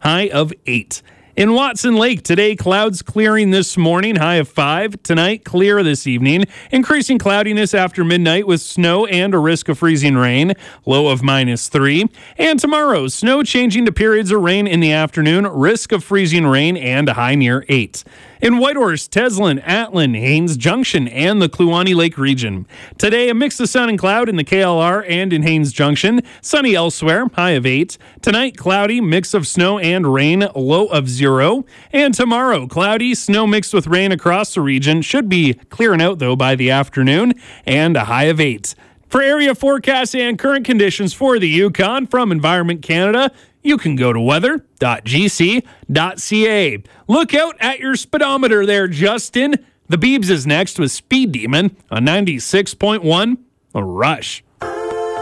high of 8. In Watson Lake, today, clouds clearing this morning, high of 5. Tonight, clear this evening. Increasing cloudiness after midnight with snow and a risk of freezing rain, low of -3. And tomorrow, snow changing to periods of rain in the afternoon, risk of freezing rain, and a high near 8. In Whitehorse, Teslin, Atlin, Haines Junction, and the Kluane Lake region. Today, a mix of sun and cloud in the KLR and in Haines Junction. Sunny elsewhere, high of 8. Tonight, cloudy, mix of snow and rain, low of 0. And tomorrow, cloudy, snow mixed with rain across the region. Should be clearing out, though, by the afternoon, and a high of 8. For area forecasts and current conditions for the Yukon from Environment Canada, you can go to weather.gc.ca. Look out at your speedometer there, Justin. The Beebs is next with Speed Demon on 96.1 Rush.